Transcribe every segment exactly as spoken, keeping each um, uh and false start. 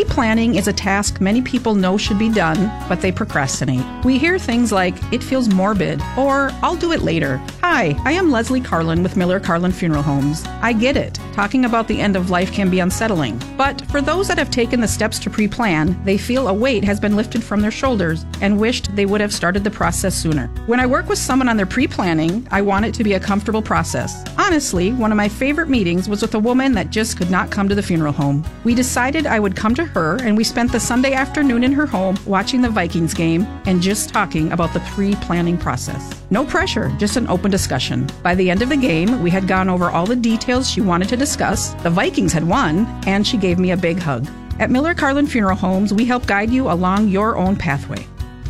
Pre-planning is a task many people know should be done, but they procrastinate. We hear things like, it feels morbid, or I'll do it later. Hi, I am Leslie Carlin with Miller Carlin Funeral Homes. I get it. Talking about the end of life can be unsettling. But for those that have taken the steps to pre-plan, they feel a weight has been lifted from their shoulders and wished they would have started the process sooner. When I work with someone on their pre-planning, I want it to be a comfortable process. Honestly, one of my favorite meetings was with a woman that just could not come to the funeral home. We decided I would come to her, and we spent the Sunday afternoon in her home watching the Vikings game and just talking about the pre-planning process. No pressure, just an open discussion. By the end of the game, we had gone over all the details she wanted to discuss, the Vikings had won, and she gave me a big hug. At Miller Carlin Funeral Homes, we help guide you along your own pathway.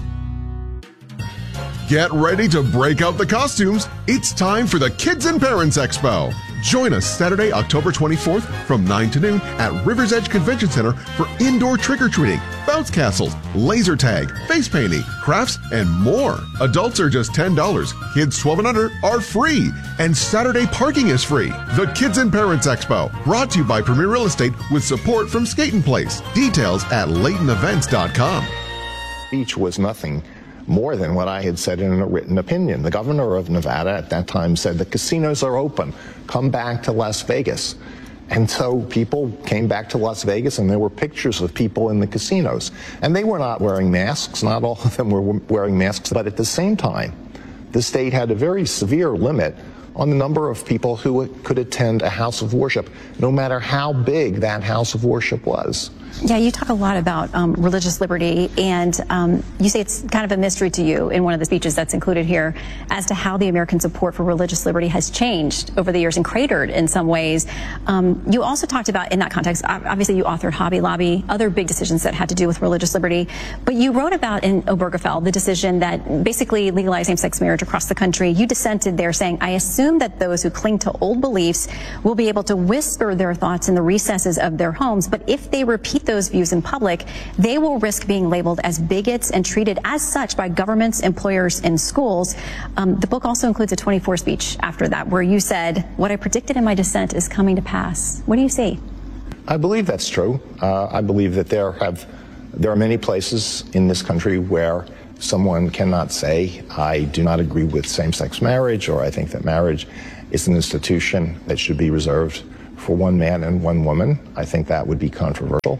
Get ready to break out the costumes. It's time for the Kids and Parents Expo. Join us Saturday, October twenty-fourth from nine to noon at Rivers Edge Convention Center for indoor trick-or-treating, bounce castles, laser tag, face painting, crafts, and more. Adults are just ten dollars. Kids twelve and under are free. And Saturday parking is free. The Kids and Parents Expo, brought to you by Premier Real Estate with support from Skaten Place. Details at Layton Events dot com. Speech was nothing more than what I had said in a written opinion. The governor of Nevada at that time said the casinos are open. Come back to Las Vegas. And so people came back to Las Vegas, and there were pictures of people in the casinos. And they were not wearing masks. Not all of them were wearing masks. But at the same time, the state had a very severe limit on the number of people who could attend a house of worship, no matter how big that house of worship was. Yeah, you talk a lot about um, religious liberty, and um, you say it's kind of a mystery to you in one of the speeches that's included here as to how the American support for religious liberty has changed over the years and cratered in some ways. Um, you also talked about, in that context, obviously you authored Hobby Lobby, other big decisions that had to do with religious liberty, but you wrote about in Obergefell the decision that basically legalized same-sex marriage across the country. You dissented there, saying, I assume that those who cling to old beliefs will be able to whisper their thoughts in the recesses of their homes, but if they repeat those views in public, they will risk being labeled as bigots and treated as such by governments, employers, and schools. Um, the book also includes a twenty-four speech after that, where you said, what I predicted in my dissent is coming to pass. What do you see? I believe that's true. Uh, I believe that there have there are many places in this country where someone cannot say, I do not agree with same-sex marriage, or I think that marriage is an institution that should be reserved for one man and one woman. I think that would be controversial,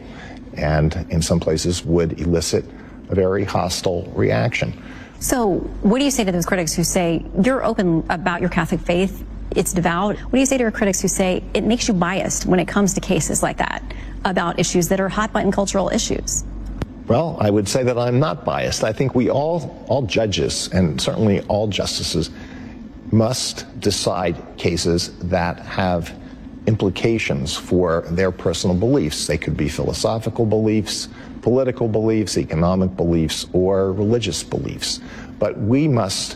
and in some places would elicit a very hostile reaction. So what do you say to those critics who say, you're open about your Catholic faith, it's devout? What do you say to your critics who say it makes you biased when it comes to cases like that, about issues that are hot-button cultural issues? Well, I would say that I'm not biased. I think we all, all judges, and certainly all justices, must decide cases that have implications for their personal beliefs. They could be philosophical beliefs, political beliefs, economic beliefs, or religious beliefs. But we must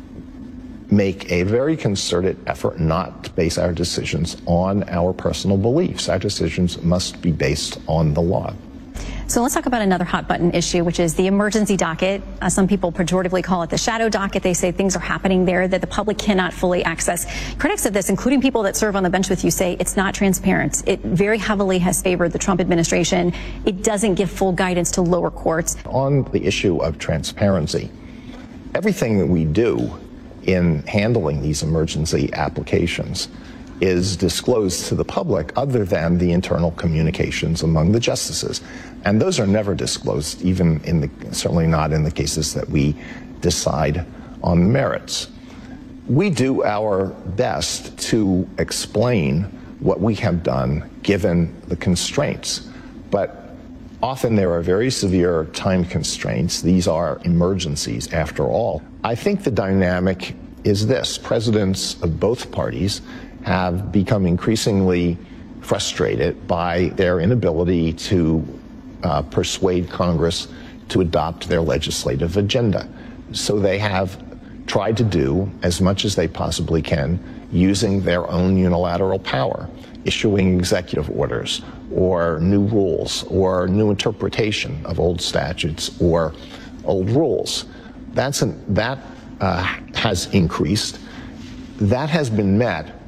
make a very concerted effort not to base our decisions on our personal beliefs. Our decisions must be based on the law. So let's talk about another hot button issue, which is the emergency docket. Uh, some people pejoratively call it the shadow docket. They say things are happening there that the public cannot fully access. Critics of this, including people that serve on the bench with you, say it's not transparent. It very heavily has favored the Trump administration. It doesn't give full guidance to lower courts. On the issue of transparency, everything that we do in handling these emergency applications is disclosed to the public, other than the internal communications among the justices. And those are never disclosed, even in the, certainly not in the cases that we decide on the merits. We do our best to explain what we have done given the constraints, but often there are very severe time constraints. These are emergencies, after all. I think the dynamic is this: presidents of both parties have become increasingly frustrated by their inability to uh, persuade Congress to adopt their legislative agenda. So they have tried to do as much as they possibly can using their own unilateral power, issuing executive orders or new rules or new interpretation of old statutes or old rules. That's an, that uh, has increased. That has been met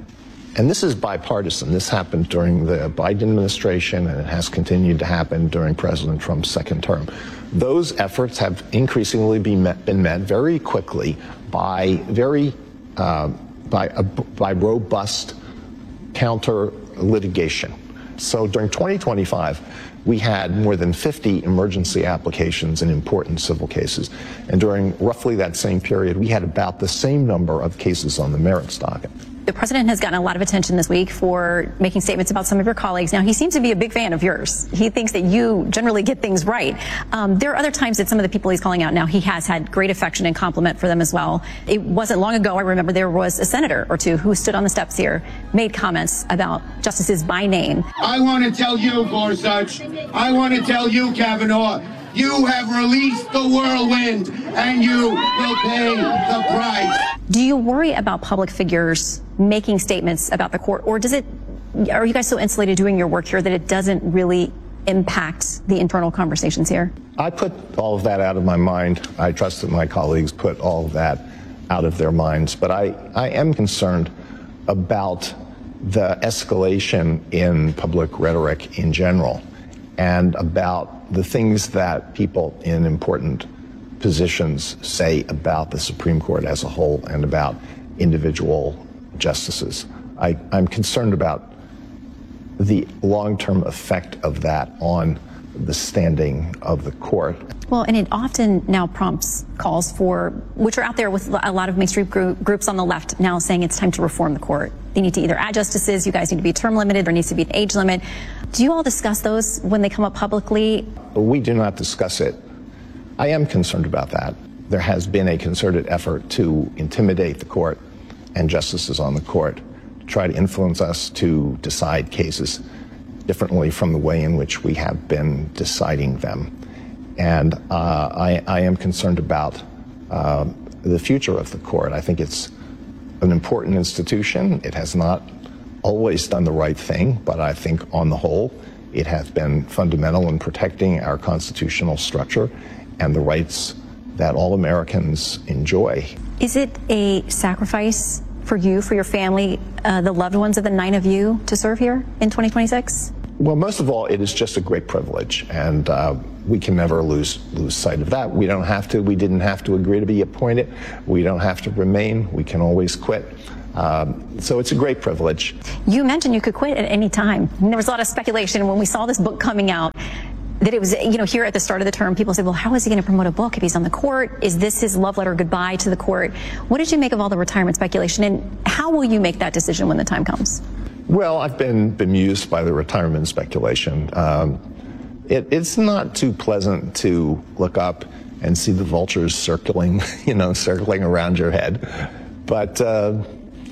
and this is bipartisan. This happened during the Biden administration, and it has continued to happen during President Trump's second term. Those efforts have increasingly been met, been met very quickly by very uh, by a, by robust counter litigation. So during twenty twenty-five, we had more than fifty emergency applications in important civil cases. And during roughly that same period, we had about the same number of cases on the merits docket. The president has gotten a lot of attention this week for making statements about some of your colleagues. Now, he seems to be a big fan of yours. He thinks that you generally get things right. Um, there are other times that some of the people he's calling out now, he has had great affection and compliment for them as well. It wasn't long ago, I remember there was a senator or two who stood on the steps here, made comments about justices by name. I want to tell you, Gorsuch, I want to tell you, Kavanaugh, you have released the whirlwind, and you will pay the price. Do you worry about public figures making statements about the court, or does it, are you guys so insulated doing your work here that it doesn't really impact the internal conversations here? I put all of that out of my mind. I trust that my colleagues put all of that out of their minds. But I, I am concerned about the escalation in public rhetoric in general, and about the things that people in important positions say about the Supreme Court as a whole and about individual justices. I, I'm concerned about the long-term effect of that on the standing of the court. Well, and it often now prompts calls for, which are out there with a lot of mainstream groups on the left now saying it's time to reform the court. They need to either add justices, you guys need to be term limited, there needs to be an age limit. Do you all discuss those when they come up publicly? We do not discuss it. I am concerned about that. There has been a concerted effort to intimidate the court and justices on the court, to try to influence us to decide cases differently from the way in which we have been deciding them. And uh, I, I am concerned about uh, the future of the court. I think it's an important institution. It has not always done the right thing, but I think on the whole, it has been fundamental in protecting our constitutional structure and the rights that all Americans enjoy. Is it a sacrifice for you, for your family, uh, the loved ones of the nine of you to serve here in twenty twenty-six? Well, most of all, it is just a great privilege, and uh, we can never lose lose sight of that. We don't have to. We didn't have to agree to be appointed. We don't have to remain. We can always quit. Um, so it's a great privilege. You mentioned you could quit at any time. And there was a lot of speculation when we saw this book coming out that it was, you know, here at the start of the term, people said, well, how is he going to promote a book if he's on the court? Is this his love letter goodbye to the court? What did you make of all the retirement speculation, and how will you make that decision when the time comes? Well, I've been bemused by the retirement speculation. Um, it, it's not too pleasant to look up and see the vultures circling, you know, circling around your head. But uh,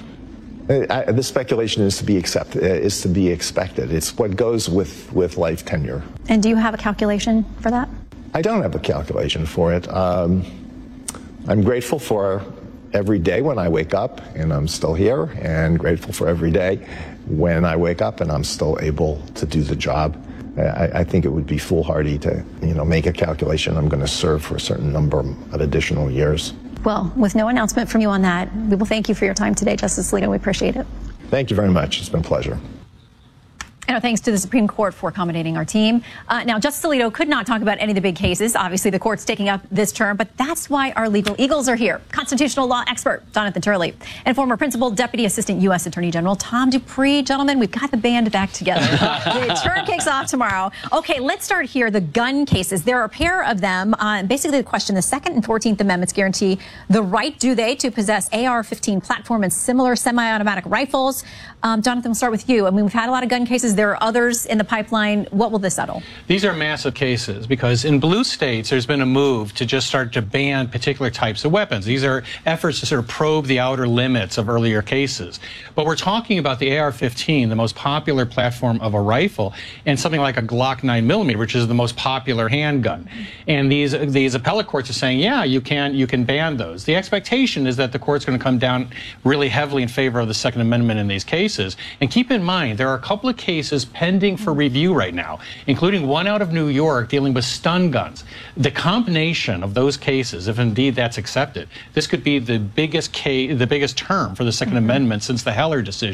I, the speculation is to be accept, is to be expected. It's what goes with, with life tenure. And do you have a calculation for that? I don't have a calculation for it. Um, I'm grateful for every day when I wake up and I'm still here, and grateful for every day when I wake up and I'm still able to do the job. I, I think it would be foolhardy to, you know, make a calculation. I'm going to serve for a certain number of additional years. Well, with no announcement from you on that, we will thank you for your time today, Justice Alito. We appreciate it. Thank you very much. It's been a pleasure. And our thanks to the Supreme Court for accommodating our team. Uh, now, Justice Alito could not talk about any of the big cases. Obviously, the court's taking up this term, but that's why our legal eagles are here. Constitutional law expert Jonathan Turley and former Principal Deputy Assistant U S Attorney General Tom Dupree. Gentlemen, we've got the band back together. The term kicks off tomorrow. Okay, let's start here. The gun cases. There are a pair of them. Uh, basically, the question, the Second and fourteenth Amendments guarantee the right, do they, to possess A R fifteen platform and similar semi-automatic rifles. Um, Jonathan, we'll start with you. I mean, we've had a lot of gun cases. There are others in the pipeline. What will this settle? These are massive cases because in blue states, there's been a move to just start to ban particular types of weapons. These are efforts to sort of probe the outer limits of earlier cases. But we're talking about the A R fifteen, the most popular platform of a rifle, and something like a Glock nine millimeter, which is the most popular handgun. And these these appellate courts are saying, yeah, you can you can ban those. The expectation is that the court's going to come down really heavily in favor of the Second Amendment in these cases. And keep in mind, there are a couple of cases pending for review right now, including one out of New York dealing with stun guns. The combination of those cases, if indeed that's accepted, this could be the biggest case, the biggest term for the Second mm-hmm. Amendment since the Heller decision.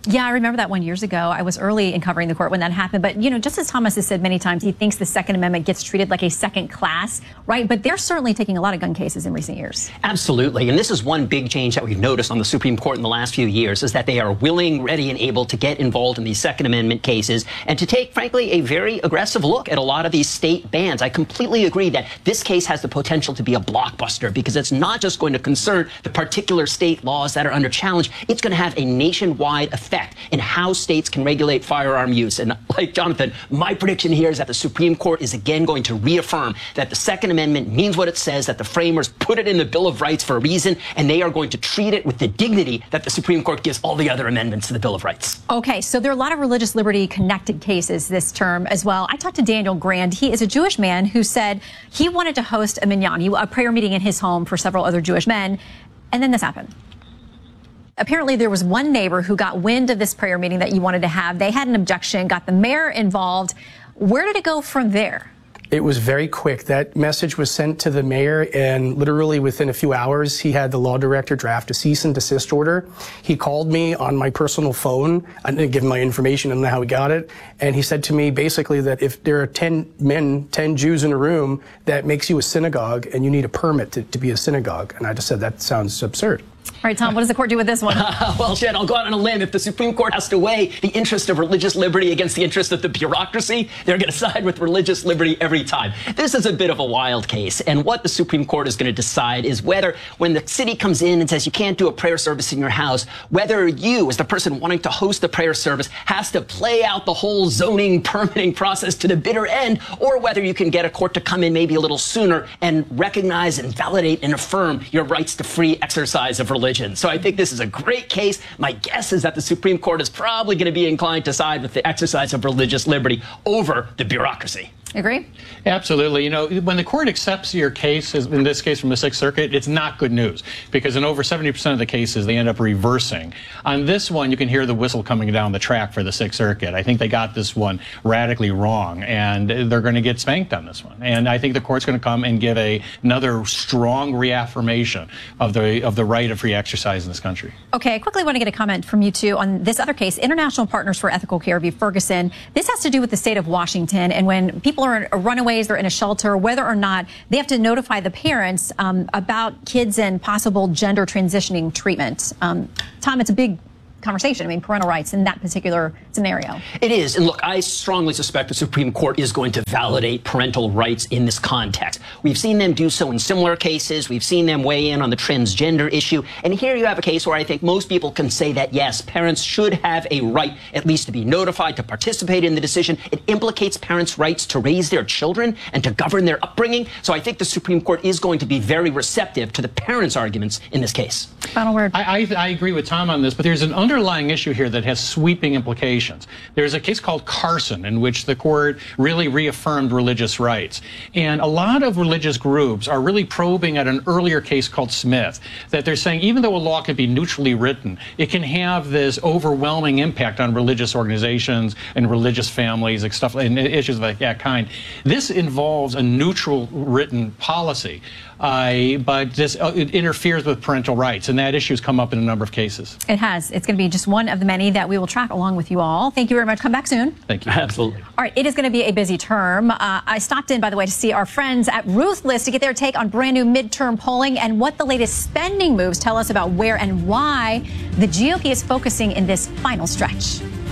Yeah, I remember that one years ago. I was early in covering the court when that happened. But, you know, just as Thomas has said many times, he thinks the Second Amendment gets treated like a second class, right? But they're certainly taking a lot of gun cases in recent years. Absolutely. And this is one big change that we've noticed on the Supreme Court in the last few years, is that they are willing, ready, and able to get involved in these Second Amendment cases and to take, frankly, a very aggressive look at a lot of these state bans. I completely agree that this case has the potential to be a blockbuster because it's not just going to concern the particular state laws that are under challenge. It's going to have a nationwide effect in how states can regulate firearm use. And like Jonathan, my prediction here is that the Supreme Court is again going to reaffirm that the Second Amendment means what it says, that the framers put it in the Bill of Rights for a reason, and they are going to treat it with the dignity that the Supreme Court gives all the other amendments to the Bill of Rights. Okay, so there are a lot of religious liberty connected cases this term as well. I talked to Daniel Grand. He is a Jewish man who said he wanted to host a minyan, a prayer meeting in his home for several other Jewish men, and then this happened. Apparently, there was one neighbor who got wind of this prayer meeting that you wanted to have. They had an objection, got the mayor involved. Where did it go from there? It was very quick. That message was sent to the mayor, and literally within a few hours, he had the law director draft a cease and desist order. He called me on my personal phone. I didn't give him my information. I don't know how he got it. And he said to me basically that if there are ten men, ten Jews in a room, that makes you a synagogue, and you need a permit to, to be a synagogue. And I just said, that sounds absurd. All right, Tom, what does the court do with this one? Well, Jen, I'll go out on a limb. If the Supreme Court has to weigh the interest of religious liberty against the interest of the bureaucracy, they're going to side with religious liberty every time. This is a bit of a wild case, and what the Supreme Court is going to decide is whether, when the city comes in and says you can't do a prayer service in your house, whether you, as the person wanting to host the prayer service, has to play out the whole zoning permitting process to the bitter end, or whether you can get a court to come in maybe a little sooner and recognize and validate and affirm your rights to free exercise of religion. So I think this is a great case. My guess is that the Supreme Court is probably going to be inclined to side with the exercise of religious liberty over the bureaucracy. Agree? Absolutely. You know, when the court accepts your case, in this case from the Sixth Circuit, it's not good news because in over seventy percent of the cases, they end up reversing. On this one, you can hear the whistle coming down the track for the Sixth Circuit. I think they got this one radically wrong, and they're going to get spanked on this one. And I think the court's going to come and give a, another strong reaffirmation of the, of the right of free exercise in this country. Okay, I quickly want to get a comment from you two on this other case, International Partners for Ethical Care v. Ferguson. This has to do with the state of Washington, and when people are runaways, they're in a shelter, whether or not they have to notify the parents um, about kids and possible gender transitioning treatment. Um, Tom, it's a big conversation. I mean, parental rights in that particular scenario. It is. And look, I strongly suspect the Supreme Court is going to validate parental rights in this context. We've seen them do so in similar cases. We've seen them weigh in on the transgender issue. And here you have a case where I think most people can say that, yes, parents should have a right at least to be notified, to participate in the decision. It implicates parents' rights to raise their children and to govern their upbringing. So I think the Supreme Court is going to be very receptive to the parents' arguments in this case. Final word. I, I, I agree with Tom on this, but there's an underlying issue here that has sweeping implications. There's a case called Carson in which the court really reaffirmed religious rights. And a lot of religious groups are really probing at an earlier case called Smith, that they're saying even though a law can be neutrally written, it can have this overwhelming impact on religious organizations and religious families and stuff and issues like that kind. This involves a neutral written policy. Uh, but this uh, it interferes with parental rights, and that issue has come up in a number of cases. It has. It's going to be just one of the many that we will track along with you all. Thank you very much. Come back soon. Thank you. Absolutely. All right, it is going to be a busy term. Uh, I stopped in, by the way, to see our friends at Ruthless to get their take on brand new midterm polling and what the latest spending moves tell us about where and why the G O P is focusing in this final stretch.